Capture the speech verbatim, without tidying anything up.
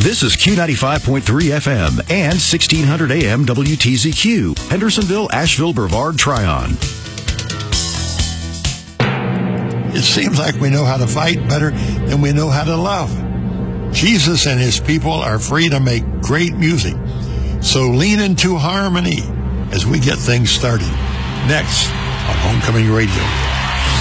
This is Q ninety-five point three F M and sixteen hundred A M W T Z Q, Hendersonville, Asheville, Brevard, Tryon. It seems like we know how to fight better than we know how to love. Jesus and his people are free to make great music. So lean into harmony as we get things started. Next on Homecoming Radio.